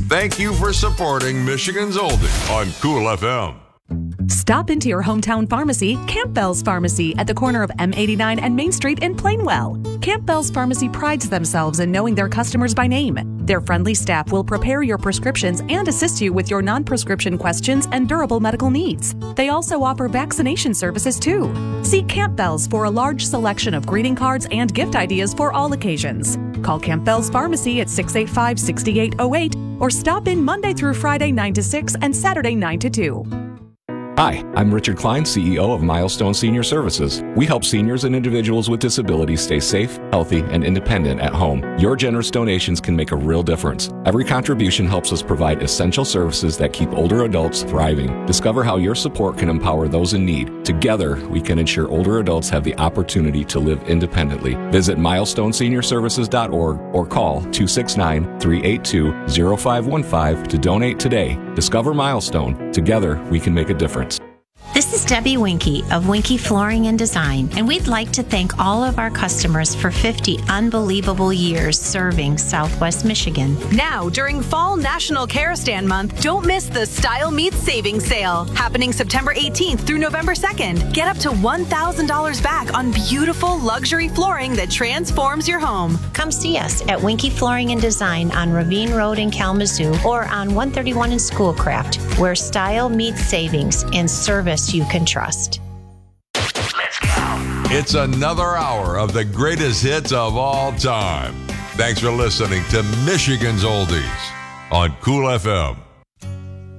Thank you for supporting Michigan's Oldie on Cool FM. Stop into your hometown pharmacy, Campbell's Pharmacy, at the corner of M89 and Main Street in Plainwell. Campbell's Pharmacy prides themselves in knowing their customers by name. Their friendly staff will prepare your prescriptions and assist you with your non-prescription questions and durable medical needs. They also offer vaccination services too. See Campbell's for a large selection of greeting cards and gift ideas for all occasions. Call Campbell's Pharmacy at 685-6808 or stop in Monday through Friday 9 to 6 and Saturday 9 to 2. Hi, I'm Richard Klein, CEO of Milestone Senior Services. We help seniors and individuals with disabilities stay safe, healthy, and independent at home. Your generous donations can make a real difference. Every contribution helps us provide essential services that keep older adults thriving. Discover how your support can empower those in need. Together, we can ensure older adults have the opportunity to live independently. Visit milestoneseniorservices.org or call 269-382-0515 to donate today. Discover Milestone. Together, we can make a difference. This is Debbie Winkie of Winkie Flooring and Design, and we'd like to thank all of our customers for 50 unbelievable years serving Southwest Michigan. Now, during Fall National Care Stand Month, don't miss the Style Meets Savings Sale, happening September 18th through November 2nd. Get up to $1,000 back on beautiful luxury flooring that transforms your home. Come see us at Winkie Flooring and Design on Ravine Road in Kalamazoo or on 131 in Schoolcraft, where style meets savings and service you can trust. Let's go. It's another hour of the greatest hits of all time. Thanks for listening to Michigan's Oldies on Cool FM.